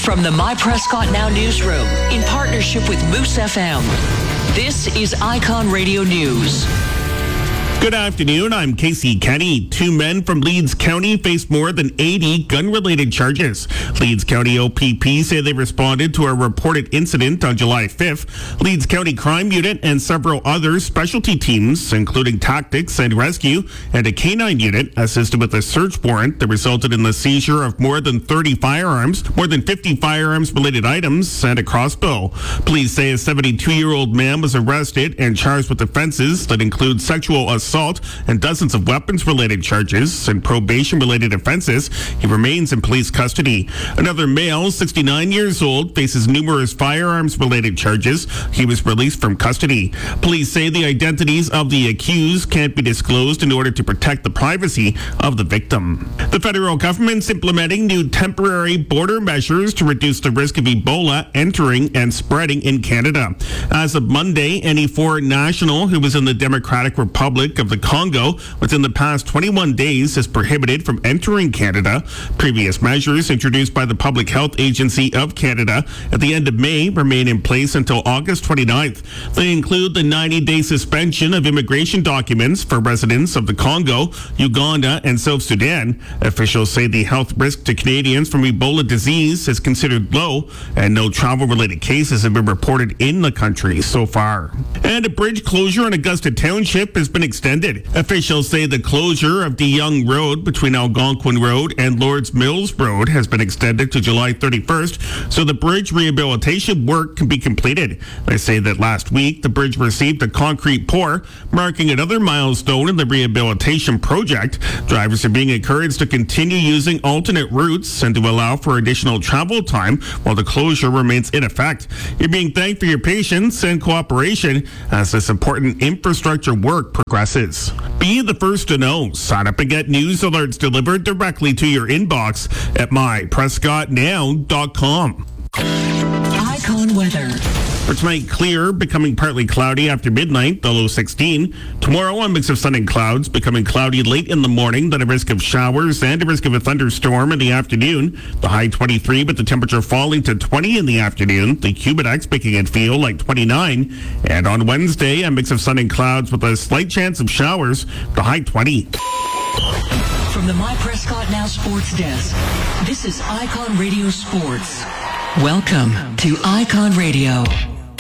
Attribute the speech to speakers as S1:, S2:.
S1: From the My Prescott Now newsroom, in partnership with Moose FM, this is Icon Radio News.
S2: Good afternoon, I'm Casey Kenny. 2 men from Leeds County face more than 80 gun-related charges. Leeds County OPP say they responded to a reported incident on July 5th. Leeds County Crime Unit and several other specialty teams, including tactics and rescue, and a canine unit, assisted with a search warrant that resulted in the seizure of more than 30 firearms, more than 50 firearms-related items, and a crossbow. Police say a 72-year-old man was arrested and charged with offenses that include sexual assault and dozens of weapons-related charges and probation-related offenses. He remains in police custody. Another male, 69 years old, faces numerous firearms-related charges. He was released from custody. Police say the identities of the accused can't be disclosed in order to protect the privacy of the victim. The federal government's implementing new temporary border measures to reduce the risk of Ebola entering and spreading in Canada. As of Monday, any foreign national who was in the Democratic Republic of the Congo within the past 21 days is prohibited from entering Canada. Previous measures introduced by the Public Health Agency of Canada at the end of May remain in place until August 29th. They include the 90-day suspension of immigration documents for residents of the Congo, Uganda, and South Sudan. Officials say the health risk to Canadians from Ebola disease is considered low, and no travel-related cases have been reported in the country so far. And a bridge closure in Augusta Township has been extended. Officials say the closure of the Young Road between Algonquin Road and Lords Mills Road has been extended to July 31st so the bridge rehabilitation work can be completed. They say that last week the bridge received a concrete pour, marking another milestone in the rehabilitation project. Drivers are being encouraged to continue using alternate routes and to allow for additional travel time while the closure remains in effect. You're being thanked for your patience and cooperation as this important infrastructure work progresses. Be the first to know. Sign up and get news alerts delivered directly to your inbox at myprescottnow.com.
S1: Icon weather.
S2: For tonight, clear, becoming partly cloudy after midnight, the low 16. Tomorrow, a mix of sun and clouds, becoming cloudy late in the morning, then a risk of showers and a risk of a thunderstorm in the afternoon. The high 23, but the temperature falling to 20 in the afternoon. The Humidex making it feel like 29. And on Wednesday, a mix of sun and clouds with a slight chance of showers, the high 20.
S1: From the My Prescott Now Sports Desk, this is Icon Radio Sports. Welcome to Icon Radio.